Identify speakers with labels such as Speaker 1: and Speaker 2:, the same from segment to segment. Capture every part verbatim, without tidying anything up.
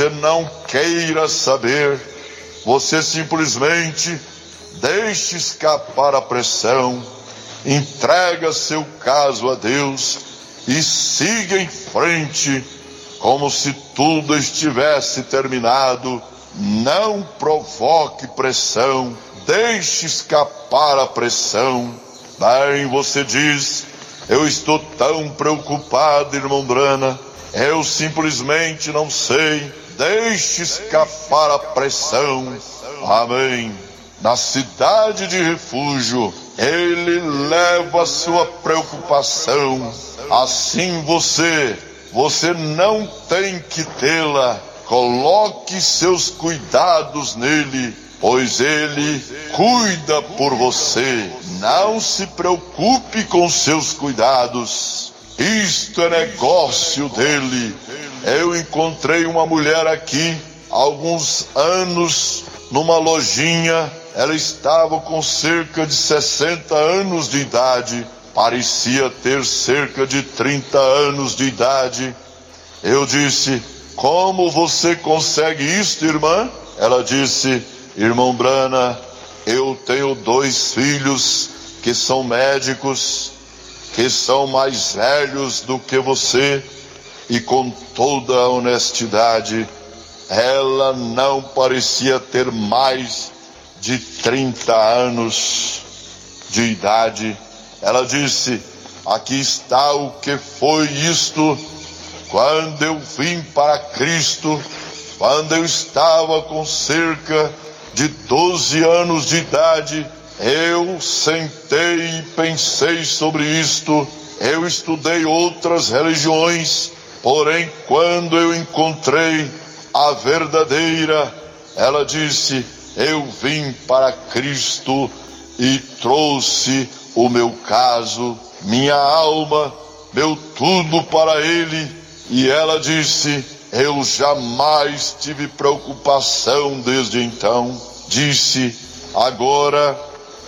Speaker 1: você não queira saber, você simplesmente deixe escapar a pressão, entrega seu caso a Deus e siga em frente, como se tudo estivesse terminado. Não provoque pressão, deixe escapar a pressão. Bem, você diz: eu estou tão preocupado, irmão Brana, eu simplesmente não sei. Deixe escapar a pressão. Amém. Na cidade de refúgio, Ele leva a sua preocupação. Assim você, você não tem que tê-la. Coloque seus cuidados nele, pois Ele cuida por você. Não se preocupe com seus cuidados. Isto é negócio dele. Eu encontrei uma mulher aqui, há alguns anos, numa lojinha. Ela estava com cerca de sessenta anos de idade. Parecia ter cerca de trinta anos de idade. Eu disse: como você consegue isto, irmã? Ela disse: irmão Brana, eu tenho dois filhos que são médicos, que são mais velhos do que você. E com toda a honestidade, ela não parecia ter mais de trinta anos de idade. Ela disse: aqui está o que foi isto. Quando eu vim para Cristo, quando eu estava com cerca de doze anos de idade, eu sentei e pensei sobre isto. Eu estudei outras religiões, porém quando eu encontrei a verdadeira, ela disse: eu vim para Cristo e trouxe o meu caso, minha alma, meu tudo para Ele. E ela disse: eu jamais tive preocupação desde então. Disse: agora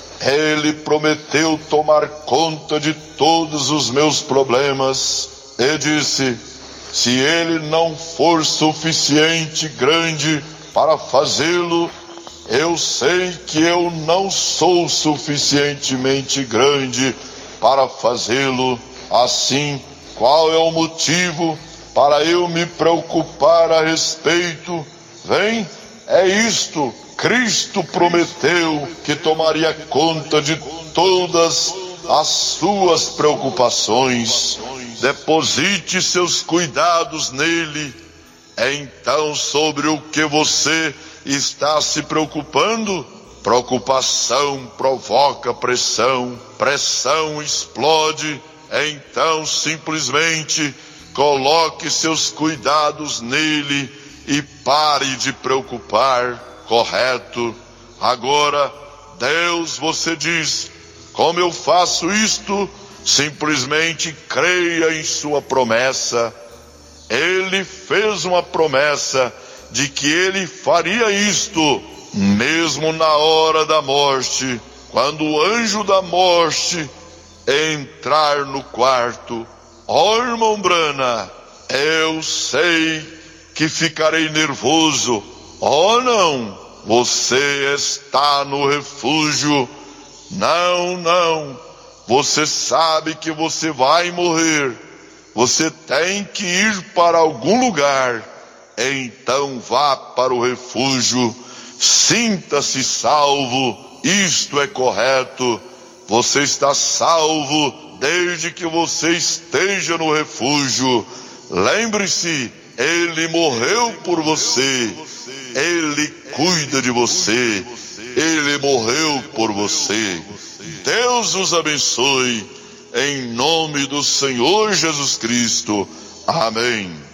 Speaker 1: Ele prometeu tomar conta de todos os meus problemas. E disse: se Ele não for suficiente grande para fazê-lo, eu sei que eu não sou suficientemente grande para fazê-lo. Assim, qual é o motivo para eu me preocupar a respeito? Vem, é isto: Cristo prometeu que tomaria conta de todas as suas preocupações. Deposite seus cuidados nele. Então, sobre o que você está se preocupando? Preocupação provoca pressão, pressão explode. Então, simplesmente coloque seus cuidados nele e pare de preocupar. Correto? Agora, Deus, você diz: como eu faço isto? Simplesmente creia em sua promessa. Ele fez uma promessa de que Ele faria isto, mesmo na hora da morte, quando o anjo da morte entrar no quarto. Ó, irmão Brana, eu sei que ficarei nervoso. Oh, não, você está no refúgio. Não, não, você sabe que você vai morrer. Você tem que ir para algum lugar. Então vá para o refúgio. Sinta-se salvo. Isto é correto. Você está salvo desde que você esteja no refúgio. Lembre-se, Ele morreu por você. Ele cuida de você. Ele morreu por você. Deus os abençoe. Em nome do Senhor Jesus Cristo. Amém.